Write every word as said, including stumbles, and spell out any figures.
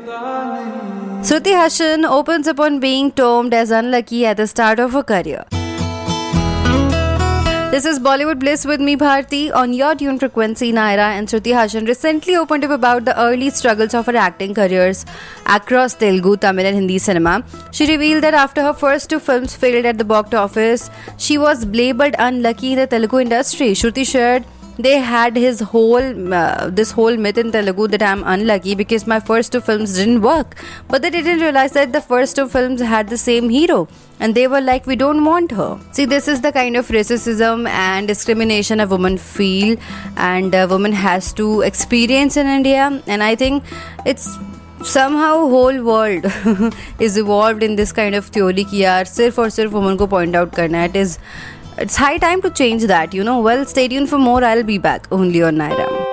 Shruti Hassan opens upon being termed as unlucky at the start of her career. This is Bollywood Bliss with me, Bharti, on your tune frequency. Naira and Shruti Hassan recently opened up about the early struggles of her acting careers across Telugu, Tamil and Hindi cinema. She revealed that after her first two films failed at the box office, she was labelled unlucky in the Telugu industry. Shruti shared they had his whole uh, this whole myth in Telugu that I'm unlucky because my first two films didn't work, but they didn't realize that the first two films had the same hero and they were like, we don't want her. See, this is the kind of racism and discrimination a woman feel and a woman has to experience in India, and I think it's somehow whole world is evolved in this kind of theory कि यार सिर्फ और सिर्फ woman को point out करना है. It is It's high time to change that, you know. Well, stay tuned for more. I'll be back only on Naira.